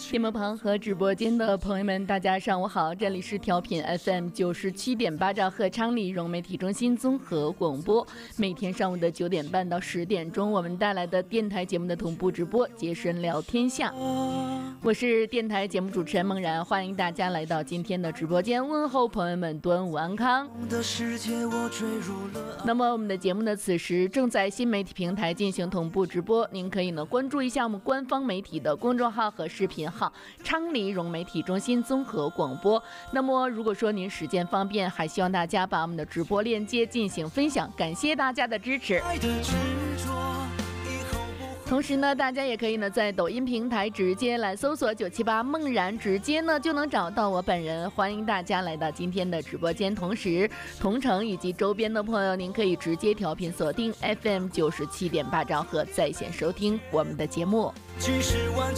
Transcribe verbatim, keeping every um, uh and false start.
电波旁和直播间的朋友们，大家上午好，这里是调频 F M 九十七点八兆赫昌黎融媒体中心综合广播，每天上午的九点半到十点钟，我们带来的电台节目的同步直播，接神聊天下。我是电台节目主持人梦然，欢迎大家来到今天的直播间，问候朋友们端午安康。那么我们的节目呢，此时正在新媒体平台进行同步直播，您可以呢关注一下我们官方媒体的公众号和视频号昌黎融媒体中心综合广播。那么如果说您时间方便，还希望大家把我们的直播链接进行分享，感谢大家的支持。同时呢，大家也可以呢在抖音平台直接来搜索九七八梦然，直接呢就能找到我本人。欢迎大家来到今天的直播间，同时同城以及周边的朋友，您可以直接调频锁定 F M 九十七点八兆赫在线收听我们的节目。